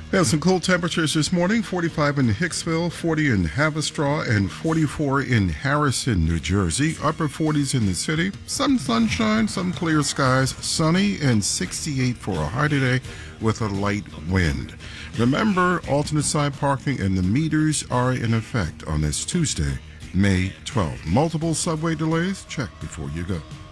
We have some cool temperatures this morning, 45 in Hicksville, 40 in Haverstraw, and 44 in Harrison, New Jersey. Upper 40s in the city. Some sunshine, some clear skies, sunny, and 68 for a high today with a light wind. Remember, alternate side parking and the meters are in effect on this Tuesday, May 12th. Multiple subway delays? Check before you go.